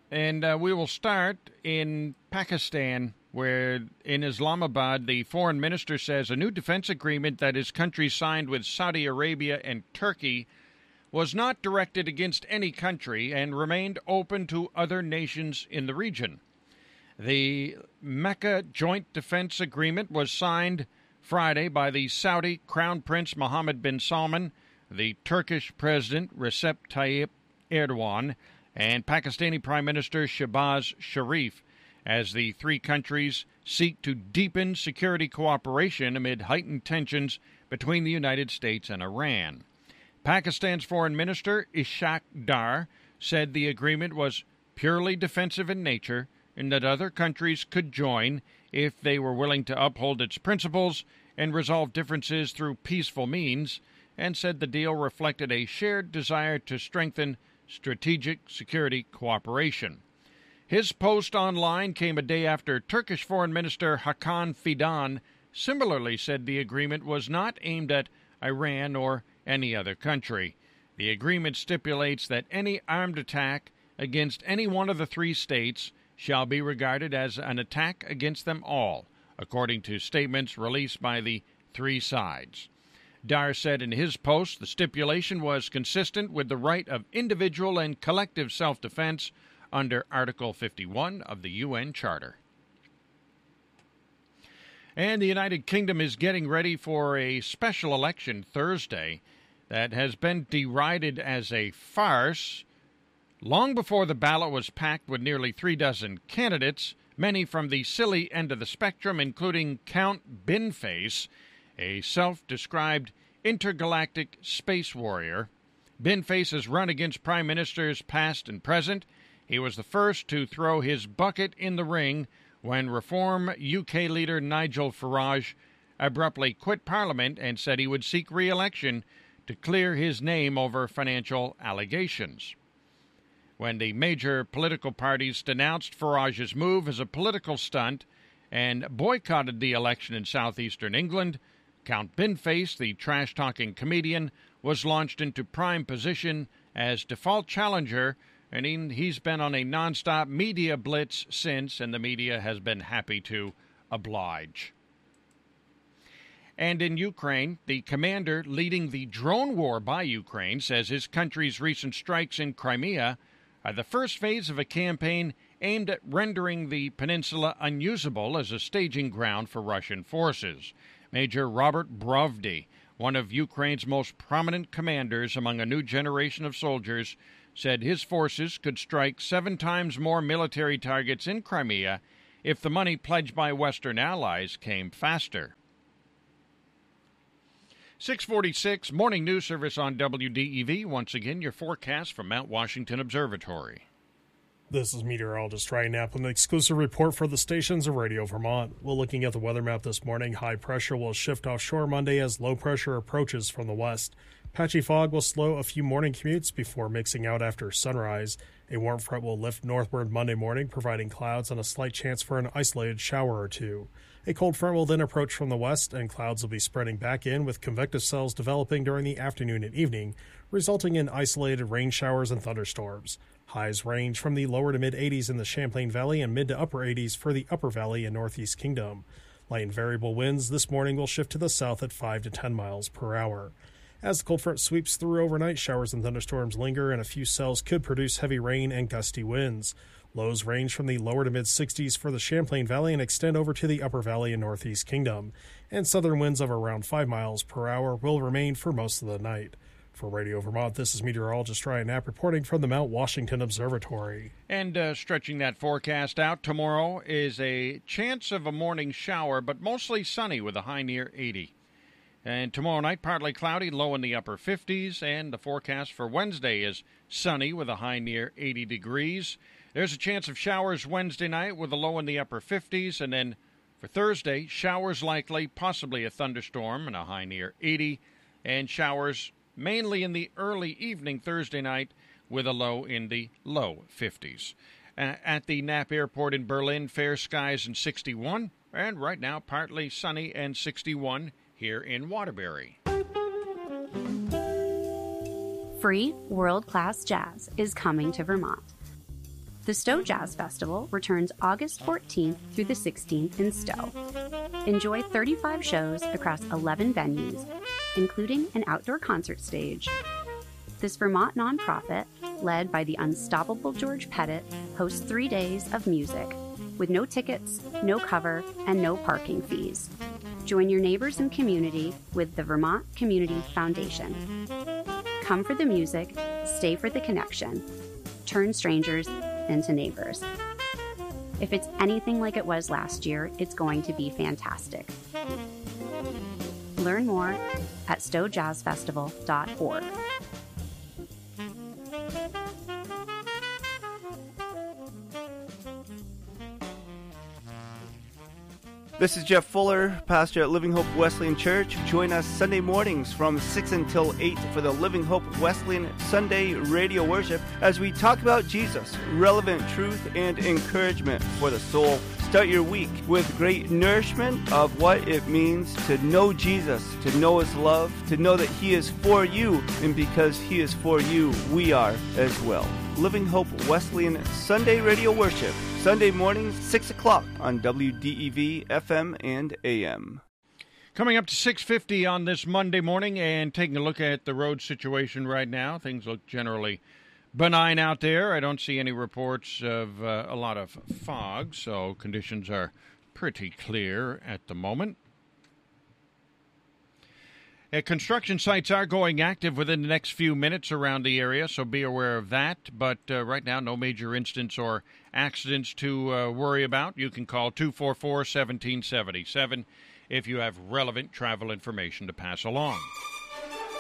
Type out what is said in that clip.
And we will start in Pakistan, where in Islamabad, the foreign minister says a new defense agreement that his country signed with Saudi Arabia and Turkey was not directed against any country and remained open to other nations in the region. The Mecca Joint Defense Agreement was signed Friday by the Saudi Crown Prince Mohammed bin Salman, the Turkish President Recep Tayyip Erdogan, and Pakistani Prime Minister Shehbaz Sharif, as the three countries seek to deepen security cooperation amid heightened tensions between the United States and Iran. Pakistan's Foreign Minister Ishaq Dar said the agreement was purely defensive in nature and that other countries could join if they were willing to uphold its principles and resolve differences through peaceful means, and said the deal reflected a shared desire to strengthen strategic security cooperation. His post online came a day after Turkish Foreign Minister Hakan Fidan similarly said the agreement was not aimed at Iran or any other country. The agreement stipulates that any armed attack against any one of the three states shall be regarded as an attack against them all, according to statements released by the three sides. Dar said in his post the stipulation was consistent with the right of individual and collective self-defense under Article 51 of the UN Charter. And the United Kingdom is getting ready for a special election Thursday that has been derided as a farce. Long before the ballot was packed with nearly 36 candidates, many from the silly end of the spectrum, including Count Binface, a self-described intergalactic space warrior. Binface has run against prime ministers past and present. He was the first to throw his bucket in the ring when Reform UK leader Nigel Farage abruptly quit Parliament and said he would seek re-election to clear his name over financial allegations. When the major political parties denounced Farage's move as a political stunt and boycotted the election in southeastern England, Count Binface, the trash-talking comedian, was launched into prime position as default challenger, and he's been on a nonstop media blitz since, and the media has been happy to oblige. And in Ukraine, the commander leading the drone war by Ukraine says his country's recent strikes in Crimea are the first phase of a campaign aimed at rendering the peninsula unusable as a staging ground for Russian forces. Major Robert Brovdy, one of Ukraine's most prominent commanders among a new generation of soldiers, said his forces could strike 7 times more military targets in Crimea if the money pledged by Western allies came faster. 646, Morning News Service on WDEV. Once again, your forecast from Mount Washington Observatory. This is meteorologist Ryan Knapp with an exclusive report for the stations of Radio Vermont. We're looking at the weather map this morning. High pressure will shift offshore Monday as low pressure approaches from the west. Patchy fog will slow a few morning commutes before mixing out after sunrise. A warm front will lift northward Monday morning, providing clouds and a slight chance for an isolated shower or two. A cold front will then approach from the west, and clouds will be spreading back in with convective cells developing during the afternoon and evening, resulting in isolated rain showers and thunderstorms. Highs range from the lower to mid-80s in the Champlain Valley and mid to upper 80s for the Upper Valley and Northeast Kingdom. Light and variable winds this morning will shift to the south at 5 to 10 miles per hour. As the cold front sweeps through overnight, showers and thunderstorms linger, and a few cells could produce heavy rain and gusty winds. Lows range from the lower to mid-60s for the Champlain Valley and extend over to the Upper Valley and Northeast Kingdom. And southern winds of around 5 miles per hour will remain for most of the night. For Radio Vermont, this is meteorologist Ryan Knapp reporting from the Mount Washington Observatory. And stretching that forecast out, tomorrow is a chance of a morning shower, but mostly sunny with a high near 80. And tomorrow night, partly cloudy, low in the upper 50s. And the forecast for Wednesday is sunny with a high near 80 degrees. There's a chance of showers Wednesday night with a low in the upper 50s. And then for Thursday, showers likely, possibly a thunderstorm and a high near 80. And showers mainly in the early evening Thursday night with a low in the low 50s. At the Knapp Airport in Berlin, fair skies and 61. And right now, partly sunny and 61 here in Waterbury. Free world-class jazz is coming to Vermont. The Stowe Jazz Festival returns August 14th through the 16th in Stowe. Enjoy 35 shows across 11 venues, including an outdoor concert stage. This Vermont nonprofit, led by the unstoppable George Pettit, hosts 3 days of music, with no tickets, no cover, and no parking fees. Join your neighbors and community with the Vermont Community Foundation. Come for the music, stay for the connection. Turn strangers into neighbors. If it's anything like it was last year, it's going to be fantastic. Learn more at stowejazzfestival.org. This is Jeff Fuller, pastor at Living Hope Wesleyan Church. Join us Sunday mornings from 6 until 8 for the Living Hope Wesleyan Sunday radio worship as we talk about Jesus, relevant truth, and encouragement for the soul. Start your week with great nourishment of what it means to know Jesus, to know His love, to know that He is for you, and because He is for you, we are as well. Living Hope Wesleyan Sunday radio worship, Sunday mornings, 6 o'clock on WDEV, FM, and AM. Coming up to 6:50 on this Monday morning and taking a look at the road situation right now. Things look generally benign out there. I don't see any reports of a lot of fog, so conditions are pretty clear at the moment. Construction sites are going active within the next few minutes around the area, so be aware of that. But right now, no major incidents or accidents to worry about. You can call 244-1777 if you have relevant travel information to pass along.